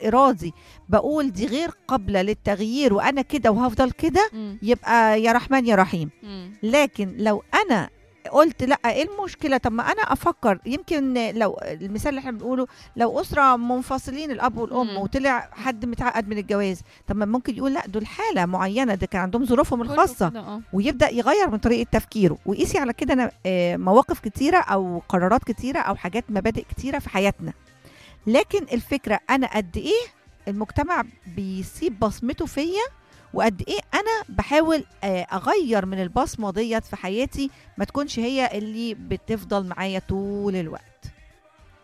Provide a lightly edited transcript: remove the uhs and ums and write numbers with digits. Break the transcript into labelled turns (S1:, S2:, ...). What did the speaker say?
S1: غير ارادي بقول دي غير قابله للتغيير وانا كده وهفضل كده،
S2: مم.
S1: يبقى يا رحمن يا رحيم.
S2: مم.
S1: لكن لو انا قلت لا، ايه المشكله؟ طب ما انا افكر، يمكن لو المثال اللي احنا بنقوله، لو اسره منفصلين الاب والام
S2: مم.
S1: وطلع حد متعقد من الجواز، طب ما ممكن يقول لا دول حاله معينه، ده كان عندهم ظروفهم
S2: كله
S1: الخاصه،
S2: كده.
S1: ويبدا يغير من طريقه تفكيره. وقيسي على كده انا مواقف كتيره او قرارات كتيره او حاجات مبادئ كتيره في حياتنا. لكن الفكره انا قد ايه المجتمع بيسيب بصمته فيا، وقد ايه انا بحاول اغير من البصمه ديت في حياتي، ما تكونش هي اللي بتفضل معايا طول الوقت.